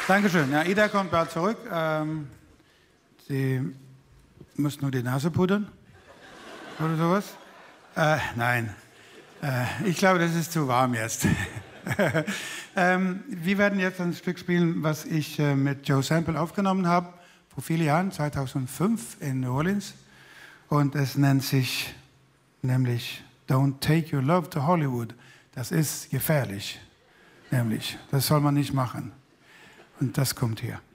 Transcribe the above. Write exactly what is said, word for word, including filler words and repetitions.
Dankeschön. Ja, Ida kommt bald zurück. Ähm, sie muss nur die Nase pudern oder sowas. Äh, nein, äh, ich glaube, das ist zu warm jetzt. ähm, wir werden jetzt ein Stück spielen, was ich äh, mit Joe Sample aufgenommen habe, vor vielen Jahren, zweitausendfünf in New Orleans. Und es nennt sich nämlich Don't Take Your Love to Hollywood. Das ist gefährlich, nämlich. Das soll man nicht machen. Und das kommt hier.